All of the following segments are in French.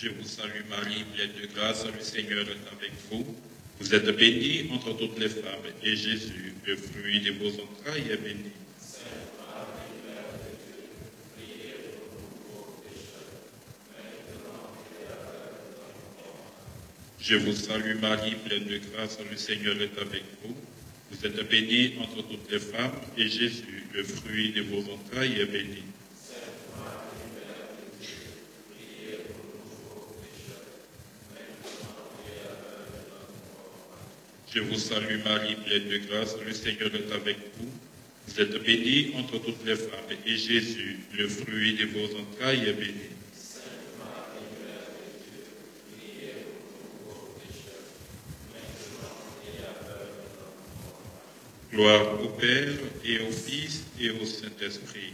Je vous salue Marie, pleine de grâce, le Seigneur est avec vous. Vous êtes bénie entre toutes les femmes, et Jésus, le fruit de vos entrailles, est béni. Je vous salue Marie, pleine de grâce, le Seigneur est avec vous. Vous êtes bénie entre toutes les femmes, et Jésus, le fruit de vos entrailles, est béni. Je vous salue Marie, pleine de grâce, le Seigneur est avec vous. Vous êtes bénie entre toutes les femmes, et Jésus, le fruit de vos entrailles, est béni. Gloire au Père, et au Fils, et au Saint-Esprit.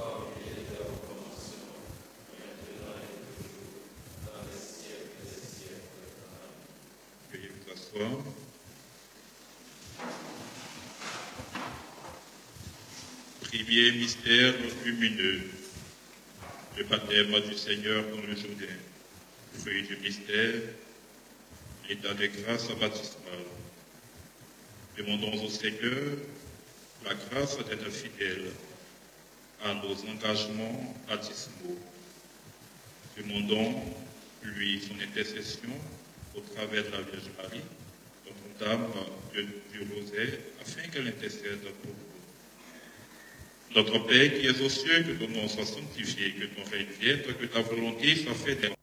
Veuillez vous asseoir. Premier mystère lumineux, le baptême du Seigneur dans le Jourdain. Fruit du mystère, l'état de grâce baptismale. Demandons au Seigneur la grâce d'être fidèles à nos engagements baptismaux. Demandons-lui son intercession au travers de la Vierge Marie, notre Dame du Rosaire, afin qu'elle intercède pour vous. Notre Père qui es aux cieux, que ton nom soit sanctifié, que ton règne vienne, que ta volonté soit faite